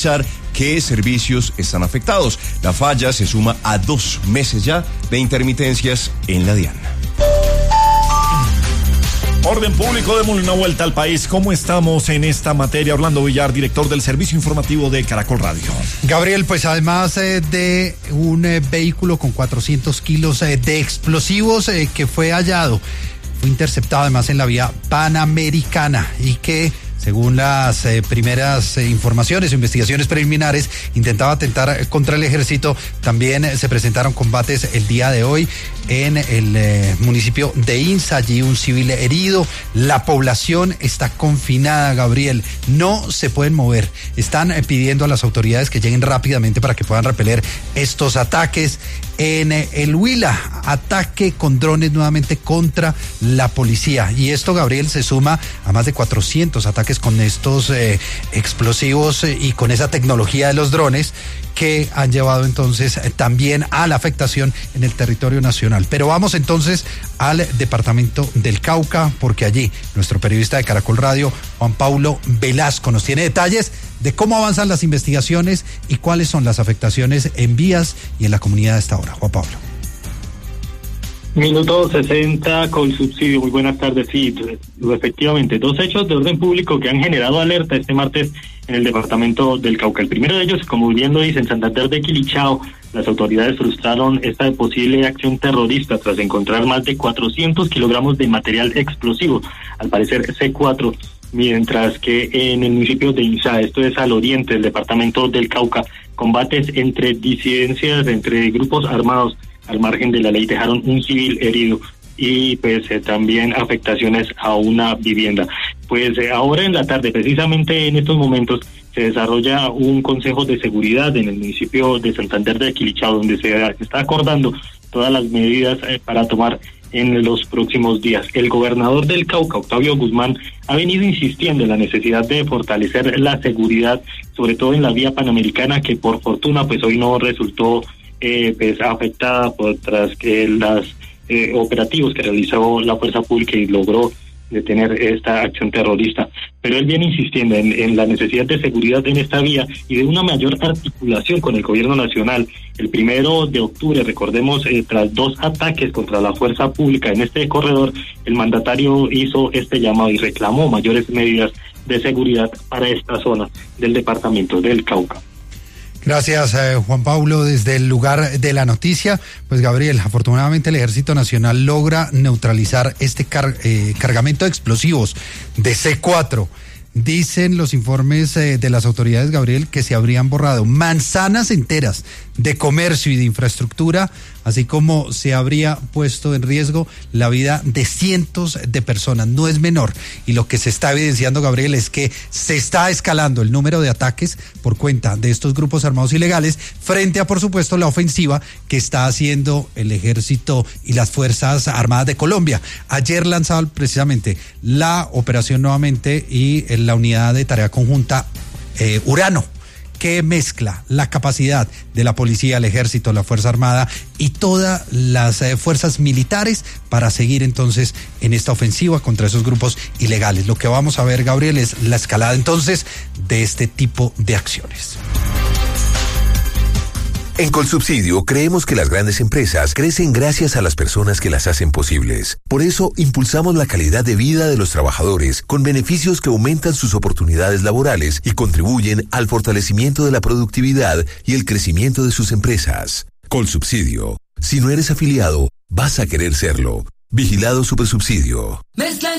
revisar qué servicios están afectados. La falla se suma a 2 meses ya de intermitencias en la DIAN. Orden público, démosle una vuelta al país. ¿Cómo estamos en esta materia? Orlando Villar, director del Servicio Informativo de Caracol Radio. Gabriel, pues además de un vehículo con 400 kilos de explosivos que fue hallado, fue interceptado además en la vía Panamericana y que, según las primeras informaciones o investigaciones preliminares, intentaba atentar contra el ejército. También se presentaron combates el día de hoy en el municipio de Insa, allí un civil herido. La población está confinada, Gabriel, no se pueden mover. Están pidiendo a las autoridades que lleguen rápidamente para que puedan repeler estos ataques. En el Huila, ataque con drones nuevamente contra la policía. Y esto, Gabriel, se suma a más de 400 ataques con estos explosivos y con esa tecnología de los drones que han llevado entonces también a la afectación en el territorio nacional. Pero vamos entonces al departamento del Cauca, porque allí nuestro periodista de Caracol Radio, Juan Pablo Velasco, nos tiene detalles de cómo avanzan las investigaciones y cuáles son las afectaciones en vías y en la comunidad a esta hora. Juan Pablo. Minuto 60 con subsidio. Muy buenas tardes. Sí, efectivamente, 2 hechos de orden público que han generado alerta este martes en el departamento del Cauca. El primero de ellos, como bien lo dice, en Santander de Quilichao, las autoridades frustraron esta posible acción terrorista tras encontrar más de 400 kilogramos de material explosivo, al parecer C4, mientras que en el municipio de Insa, esto es al oriente del departamento del Cauca, combates entre disidencias, entre grupos armados al margen de la ley dejaron un civil herido y pues también afectaciones a una vivienda. Pues ahora en la tarde, precisamente en estos momentos, se desarrolla un consejo de seguridad en el municipio de Santander de Quilichao, donde se está acordando todas las medidas para tomar en los próximos días. El gobernador del Cauca, Octavio Guzmán, ha venido insistiendo en la necesidad de fortalecer la seguridad, sobre todo en la vía Panamericana, que por fortuna pues hoy no resultó pues afectada tras que las operativos que realizó la fuerza pública y logró detener esta acción terrorista. Pero él viene insistiendo en la necesidad de seguridad en esta vía y de una mayor articulación con el gobierno nacional. El 1 de octubre, recordemos, tras 2 ataques contra la fuerza pública en este corredor, el mandatario hizo este llamado y reclamó mayores medidas de seguridad para esta zona del departamento del Cauca. Gracias, Juan Pablo, desde el lugar de la noticia. Pues, Gabriel, afortunadamente el Ejército Nacional logra neutralizar este cargamento de explosivos de C4. Dicen los informes de las autoridades, Gabriel, que se habrían borrado manzanas enteras de comercio y de infraestructura, así como se habría puesto en riesgo la vida de cientos de personas. No es menor. Y lo que se está evidenciando, Gabriel, es que se está escalando el número de ataques por cuenta de estos grupos armados ilegales frente a, por supuesto, la ofensiva que está haciendo el Ejército y las Fuerzas Armadas de Colombia. Ayer lanzaba precisamente la operación nuevamente y la unidad de tarea conjunta Urano, que mezcla la capacidad de la policía, el ejército, la Fuerza Armada y todas las fuerzas militares para seguir entonces en esta ofensiva contra esos grupos ilegales. Lo que vamos a ver, Gabriel, es la escalada entonces de este tipo de acciones. En Colsubsidio creemos que las grandes empresas crecen gracias a las personas que las hacen posibles. Por eso impulsamos la calidad de vida de los trabajadores con beneficios que aumentan sus oportunidades laborales y contribuyen al fortalecimiento de la productividad y el crecimiento de sus empresas. Colsubsidio. Si no eres afiliado, vas a querer serlo. Vigilado Supersubsidio.